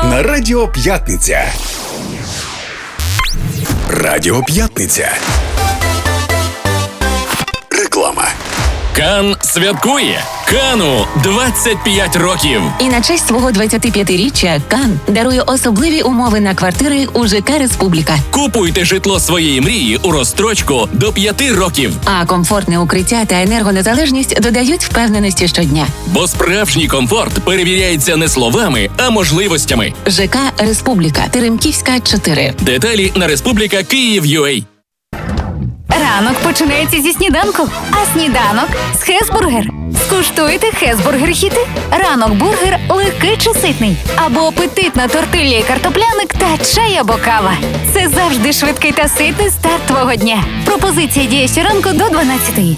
на Радіо П'ятниця. Радіо П'ятниця. Реклама. Кан святкує. Кану 25 років. І на честь свого 25-річчя Кан дарує особливі умови на квартири у ЖК «Республіка». Купуйте житло своєї мрії у розстрочку до 5 років. А комфортне укриття та енергонезалежність додають впевненості щодня. Бо справжній комфорт перевіряється не словами, а можливостями. ЖК «Республіка», Теремківська, 4. Деталі на Республіка Київ.UA. Ранок починається зі сніданку, а сніданок – з Хесбургер. Скуштуйте Хесбургер-хіти. Ранок-бургер легкий чи ситний. Або апетитна тортилля і картопляник та чай або кава. Це завжди швидкий та ситний старт твого дня. Пропозиція діє щоранку до 12:00.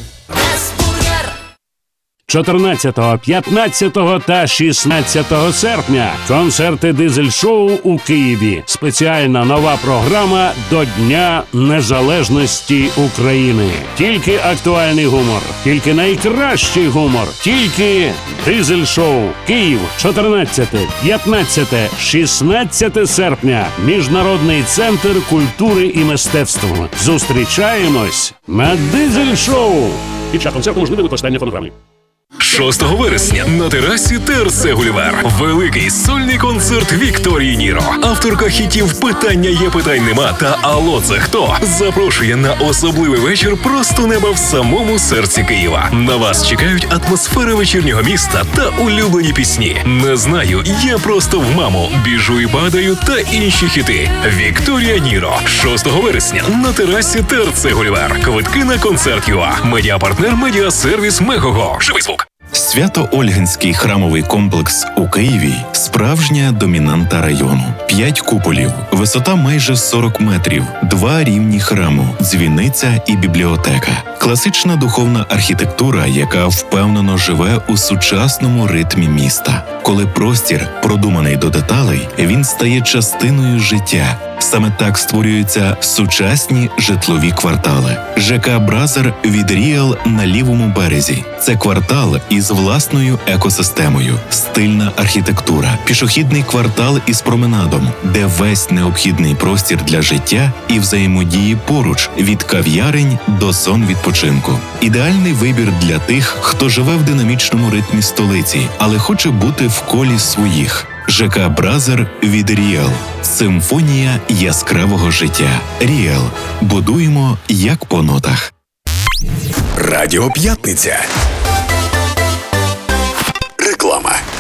14, 15 та 16 серпня концерти «Дизель-шоу» у Києві. Спеціальна нова програма до Дня Незалежності України. Тільки актуальний гумор, тільки найкращий гумор, тільки «Дизель-шоу». Київ, 14, 15, 16 серпня. Міжнародний центр культури і мистецтв. Зустрічаємось на «Дизель-шоу». Під час концерту можливе використання фонограми. 6 вересня на терасі ТРЦ «Гулівер» великий сольний концерт Вікторії Ніро. Авторка хітів «Питання є, питань нема» та «Алло, це хто?» запрошує на особливий вечір просто неба в самому серці Києва. На вас чекають атмосфера вечірнього міста та улюблені пісні. Не знаю, я просто в маму, біжу і падаю та інші хіти. Вікторія Ніро. 6 вересня на терасі ТРЦ «Гулівер». Квитки на концерт.ua. Медіапартнер медіасервіс Мегого. Живий звук. Свято-Ольгинський храмовий комплекс у Києві – справжня домінанта району. 5 куполів, висота майже 40 метрів, 2 рівні храму, дзвіниця і бібліотека. Класична духовна архітектура, яка впевнено живе у сучасному ритмі міста. Коли простір продуманий до деталей, він стає частиною життя. Саме так створюються сучасні житлові квартали. ЖК «Бразер» від Ріал на лівому березі. Це квартал із власною екосистемою, стильна архітектура, пішохідний квартал із променадом, де весь необхідний простір для життя і взаємодії поруч від кав'ярень до зон відпочинку. Ідеальний вибір для тих, хто живе в динамічному ритмі столиці, але хоче бути в колі своїх. ЖК «Бразер» від Ріал. Симфонія яскравого життя. Ріал. Будуємо як по нотах. Радіо П'ятниця. Реклама.